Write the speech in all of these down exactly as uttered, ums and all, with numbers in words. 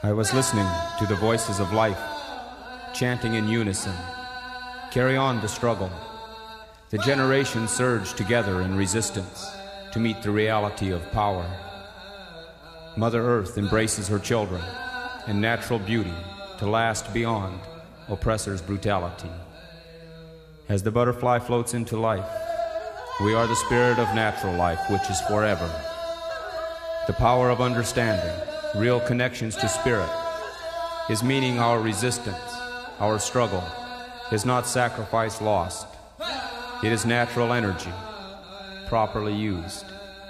I was listening to the voices of life, chanting in unison. Carry on the struggle. The generations surge together in resistance to meet the reality of power. Mother Earth embraces her children in natural beauty to last beyond oppressors' brutality. As the butterfly floats into life, we are the spirit of natural life, which is forever. The power of understanding, real connections to spirit, is meaning our resistance, our struggle, is not sacrifice lost. It is natural energy, properly used.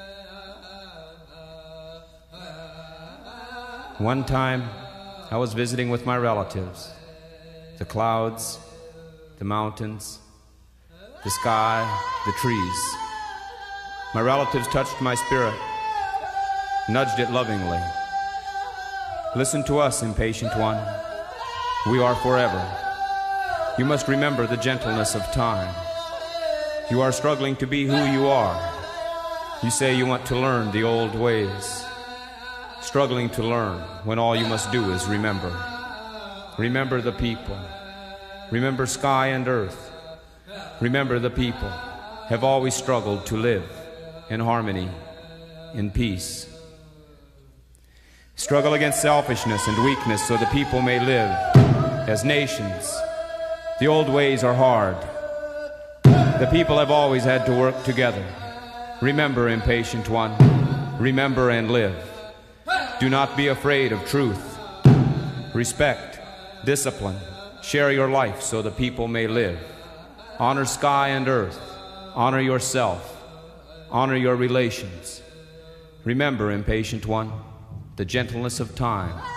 One time, I was visiting with my relatives. The clouds, the mountains, the sky, the trees. My relatives touched my spirit, nudged it lovingly. Listen to us, impatient one. We are forever. You must remember the gentleness of time. You are struggling to be who you are. You say you want to learn the old ways. Struggling to learn when all you must do is remember. Remember the people. Remember sky and earth. Remember the people have always struggled to live in harmony, in peace. Struggle against selfishness and weakness so the people may live as nations. The old ways are hard. The people have always had to work together. Remember, impatient one, remember and live. Do not be afraid of truth. Respect, discipline, share your life so the people may live. Honor sky and earth. Honor yourself. Honor your relations. Remember, impatient one, the gentleness of time.